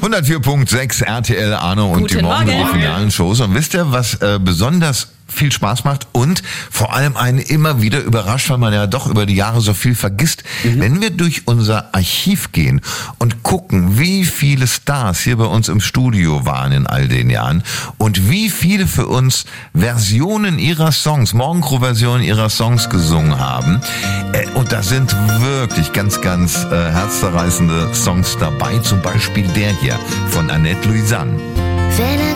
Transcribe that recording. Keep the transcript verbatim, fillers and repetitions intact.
hundertvier Komma sechs R T L, Arno und Guten die morgendliche Morgen. Finalen-Shows. Und wisst ihr, was äh, besonders viel Spaß macht und vor allem einen immer wieder überrascht, weil man ja doch über die Jahre so viel vergisst. Mhm. Wenn wir durch unser Archiv gehen und gucken, wie viele Stars hier bei uns im Studio waren in all den Jahren und wie viele für uns Versionen ihrer Songs, Morgencrew-Versionen ihrer Songs gesungen haben. Äh, und da sind wirklich ganz, ganz äh, herzzerreißende Songs dabei. Zum Beispiel der hier von Annette Louisanne. Wenn er